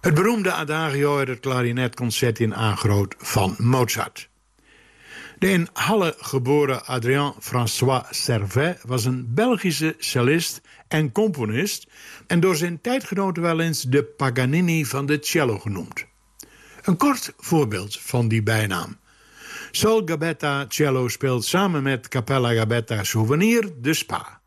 Het beroemde Adagio uit het klarinetconcert in A groot van Mozart. De in Halle geboren Adrien-François Servet was een Belgische cellist en componist en door zijn tijdgenoten wel eens de Paganini van de cello genoemd. Een kort voorbeeld van die bijnaam. Sol Gabetta Cello speelt samen met Cappella Gabetta Souvenir de Spa.